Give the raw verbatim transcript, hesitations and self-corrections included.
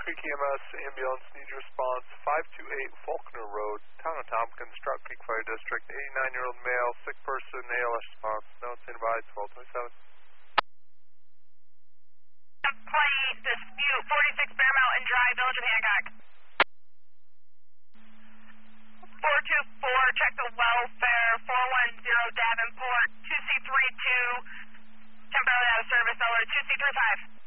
Creek E M S ambulance needs response, five two eight Faulkner Road, Town of Tompkins, Trout Creek Fire District, eighty-nine-year-old male, sick person, A L S response, notes in by twelve twenty-seven. Plane dispute, forty-six Bear Mountain Drive, Village of Hancock. four two four, check the welfare, four one zero Davenport, two C three two, temporarily out of service, over two C three five.